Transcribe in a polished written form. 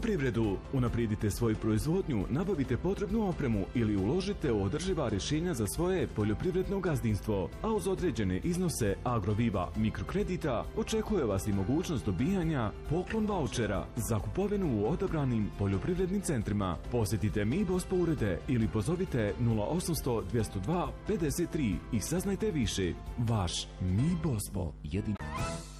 poljoprivredu. Unaprijedite svoju proizvodnju, nabavite potrebnu opremu ili uložite u održiva rješenja za svoje poljoprivredno gazdinstvo. A uz određene iznose Agroviva mikrokredita očekuje vas i mogućnost dobijanja poklon vaučera za kupovinu u odabranim poljoprivrednim centrima. Posjetite MIBOSPO urede ili pozovite 0800 202 53 i saznajte više. Vaš MIBOSPO jedin.